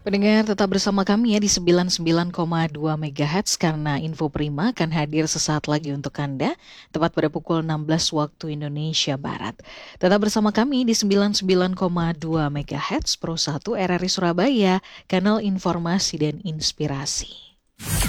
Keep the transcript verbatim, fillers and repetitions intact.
Pendengar tetap bersama kami ya di sembilan puluh sembilan koma dua megahertz karena Info Prima akan hadir sesaat lagi untuk Anda, tepat pada pukul enam belas waktu Indonesia Barat. Tetap bersama kami di sembilan puluh sembilan koma dua megahertz Pro satu R R I Surabaya, kanal informasi dan inspirasi.